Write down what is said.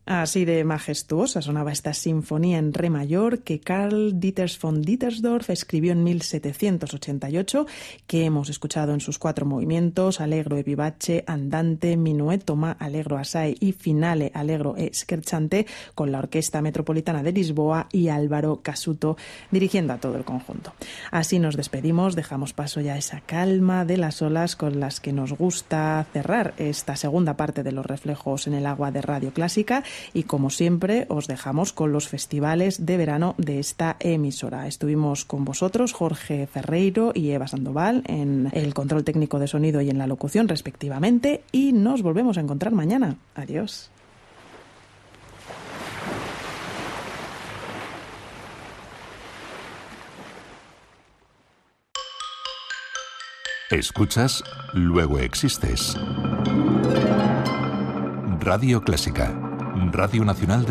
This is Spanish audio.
Así de majestuosa sonaba esta sinfonía en re mayor que Karl Dieters von Dittersdorf escribió en 1788, que hemos escuchado en sus 4 movimientos: allegro e vivace, andante, minueto ma allegro assai y finale allegro e scherzante, con la Orquesta Metropolitana de Lisboa y Álvaro Casuto dirigiendo a todo el conjunto. Así nos despedimos, dejamos paso ya a esa calma de las olas con las que nos gusta cerrar esta segunda parte de Los Reflejos en el Agua de Radio Clásica. Y como siempre os dejamos con los festivales de verano de esta emisora. Estuvimos con vosotros Jorge Ferreiro y Eva Sandoval en el control técnico de sonido y en la locución respectivamente, y nos volvemos a encontrar mañana. Adiós. Escuchas, luego existes. Radio Clásica, Radio Nacional de